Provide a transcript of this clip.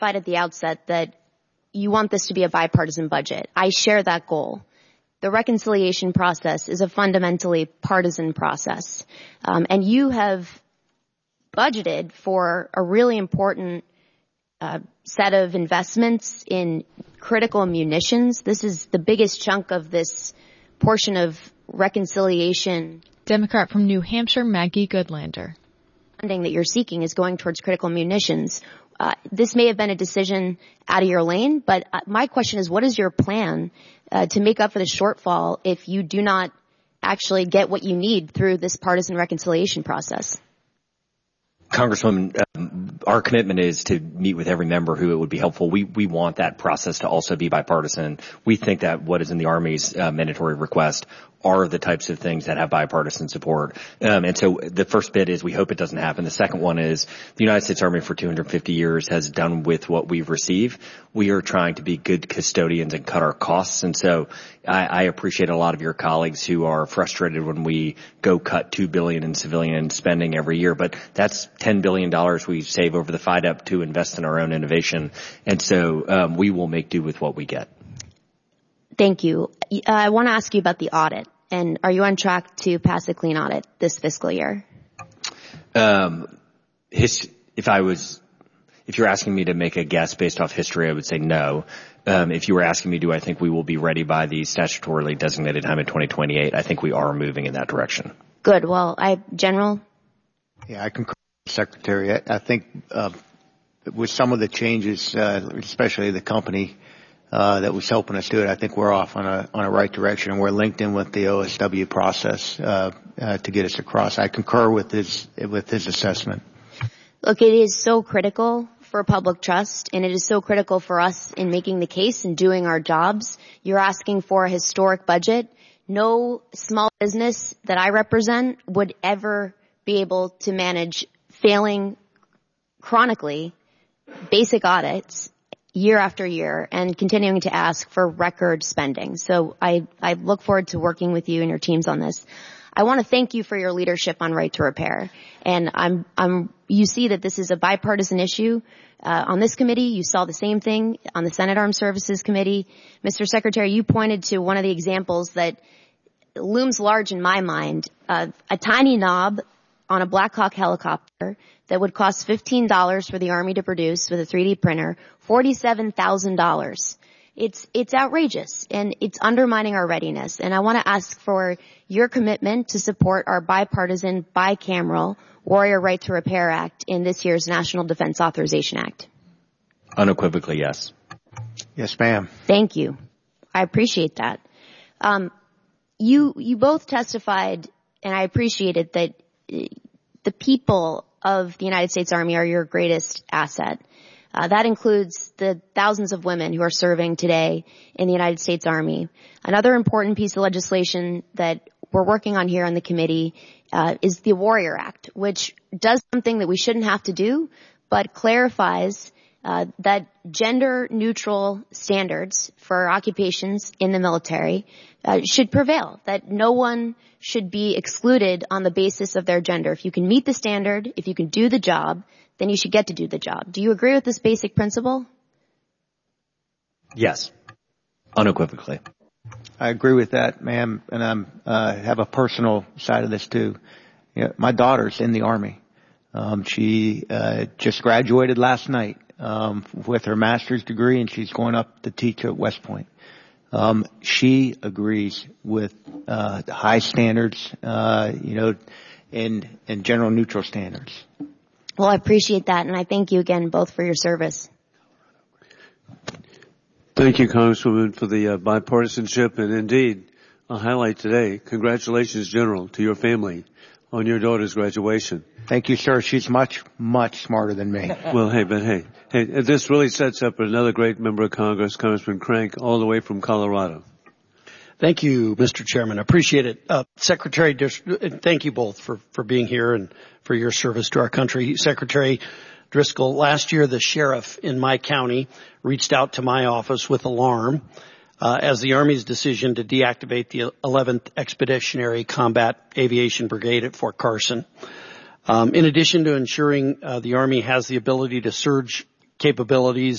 clarified at the outset that you want this to be a bipartisan budget. I share that goal. The reconciliation process is a fundamentally partisan process. And you have budgeted for a really important set of investments in critical munitions. This is the biggest chunk of this portion of reconciliation. Democrat from New Hampshire, Maggie Goodlander. Funding that you're seeking is going towards critical munitions. This may have been a decision out of your lane, but my question is, what is your plan to make up for the shortfall if you do not actually get what you need through this partisan reconciliation process? Congresswoman, our commitment is to meet with every member who it would be helpful. We want that process to also be bipartisan. We think that what is in the Army's mandatory request are the types of things that have bipartisan support. And so the first bit is we hope it doesn't happen. The second one is the United States Army for 250 years has done with what we've received. We are trying to be good custodians and cut our costs. And so I appreciate a lot of your colleagues who are frustrated when we go cut $2 billion in civilian spending every year. But that's $10 billion we save over the FYDP to invest in our own innovation. And so we will make do with what we get. Thank you. I want to ask you about the audit. And are you on track to pass a clean audit this fiscal year? If you're asking me to make a guess based off history, I would say no. If you were asking me, do I think we will be ready by the statutorily designated time in 2028? I think we are moving in that direction. Good. Well, General? Yeah, I concur with the Secretary. I think with some of the changes, especially the company that was helping us do it, I think we're off on a right direction, and we're linked in with the OSW process to get us across. I concur with his assessment. Look, it is so critical for public trust, and it is so critical for us in making the case and doing our jobs. You're asking for a historic budget. No small business that I represent would ever be able to manage failing chronically basic audits year after year and continuing to ask for record spending. So I look forward to working with you and your teams on this. I want to thank you for your leadership on right to repair. And you see that this is a bipartisan issue. On this committee, you saw the same thing on the Senate Armed Services Committee. Mr. Secretary, you pointed to one of the examples that looms large in my mind, a tiny knob on a Black Hawk helicopter that would cost $15 for the Army to produce with a 3D printer, $47,000. It's outrageous, and it's undermining our readiness. And I want to ask for your commitment to support our bipartisan, bicameral Warrior Right to Repair Act in this year's National Defense Authorization Act. Unequivocally, yes. Yes, ma'am. Thank you. I appreciate that. You both testified, and I appreciated that the people of the United States Army are your greatest asset. That includes the thousands of women who are serving today in the United States Army. Another important piece of legislation that we're working on here on the committee is the Warrior Act, which does something that we shouldn't have to do, but clarifies that gender-neutral standards for occupations in the military should prevail, that no one should be excluded on the basis of their gender. If you can meet the standard, if you can do the job, then you should get to do the job. Do you agree with this basic principle? Yes, unequivocally. I agree with that, ma'am, and I have a personal side of this too. You know, my daughter's in the Army. She just graduated last night with her master's degree, and she's going up to teach at West Point. She agrees with the high standards, and general neutral standards. Well, I appreciate that, and I thank you again both for your service. Thank you, Congresswoman, for the bipartisanship, and indeed, a highlight today. Congratulations, General, to your family on your daughter's graduation. Thank you, sir. She's much, much smarter than me. Well, hey, this really sets up another great member of Congress, Congressman Crank, all the way from Colorado. Thank you, Mr. Chairman. I appreciate it. Secretary, thank you both for being here and for your service to our country. Secretary Driscoll, last year the sheriff in my county reached out to my office with alarm as the Army's decision to deactivate the 11th Expeditionary Combat Aviation Brigade at Fort Carson. In addition to ensuring the Army has the ability to surge capabilities